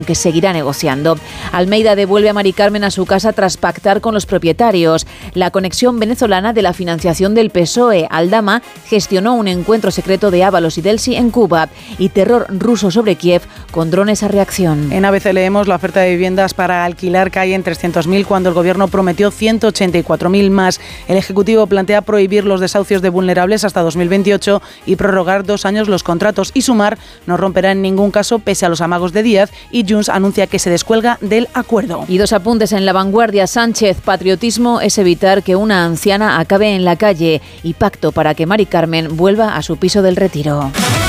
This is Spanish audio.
que seguirá negociando. Almeida devuelve a Mari Carmen a su casa tras pactar con los propietarios. La conexión venezolana de la financiación del PSOE. Aldama gestionó un encuentro secreto de Ábalos y Delsi en Cuba. Y terror ruso sobre Kiev con drones a reacción. En ABC leemos: la oferta de viviendas para alquilar cae en 300.000 cuando el gobierno prometió 184.000 más. El Ejecutivo plantea prohibir los desahucios de vulnerables hasta 2028 y prorrogar 2 años los contratos. Y Sumar no romperá en ningún caso pese a los amagos de Díaz, y Junts anuncia que se descuelga del acuerdo. Y 2 apuntes en La Vanguardia. Sánchez: patriotismo es evitar que una anciana acabe en la calle, y pacto para que Mari Carmen vuelva a su piso del Retiro.